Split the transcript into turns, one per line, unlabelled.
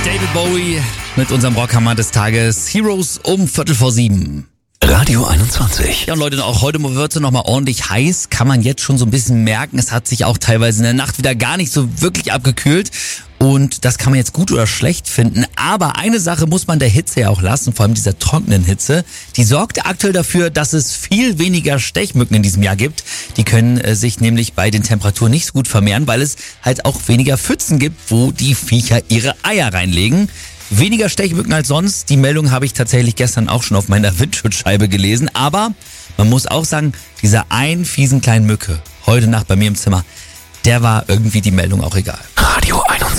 David Bowie mit unserem Rockhammer des Tages. Heroes um 6:45.
Radio 21.
Ja, und Leute, auch heute wird es nochmal ordentlich heiß. Kann man jetzt schon so ein bisschen merken. Es hat sich auch teilweise in der Nacht wieder gar nicht so wirklich abgekühlt. Und das kann man jetzt gut oder schlecht finden. Aber eine Sache muss man der Hitze ja auch lassen, vor allem dieser trockenen Hitze. Die sorgt aktuell dafür, dass es viel weniger Stechmücken in diesem Jahr gibt. Die können sich nämlich bei den Temperaturen nicht so gut vermehren, weil es halt auch weniger Pfützen gibt, wo die Viecher ihre Eier reinlegen. Weniger Stechmücken als sonst. Die Meldung habe ich tatsächlich gestern auch schon auf meiner Windschutzscheibe gelesen. Aber man muss auch sagen, dieser einen fiesen kleinen Mücke heute Nacht bei mir im Zimmer, der war irgendwie die Meldung auch egal.
Radio 21.